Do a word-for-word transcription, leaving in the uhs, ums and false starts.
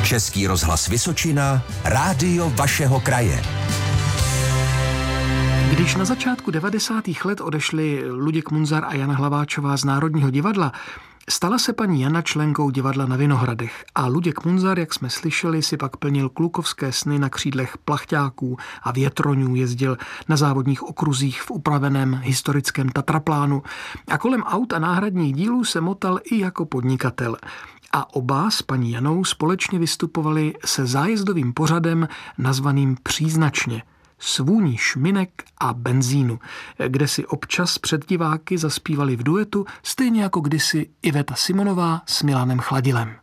Český rozhlas Vysočina, rádio vašeho kraje. Když na začátku devadesátých let odešli Luděk Munzar a Jana Hlaváčová z Národního divadla, stala se paní Jana členkou divadla na Vinohradech a Luděk Munzar, jak jsme slyšeli, si pak plnil klukovské sny na křídlech plachťáků a větroňů, jezdil na závodních okruzích v upraveném historickém Tatraplánu a kolem aut a náhradních dílů se motal i jako podnikatel. A oba s paní Janou společně vystupovali se zájezdovým pořadem nazvaným Příznačně. Svůní šminek a benzínu, kde si občas před diváky zaspívali v duetu, stejně jako kdysi Iveta Simonová s Milanem Chladilem.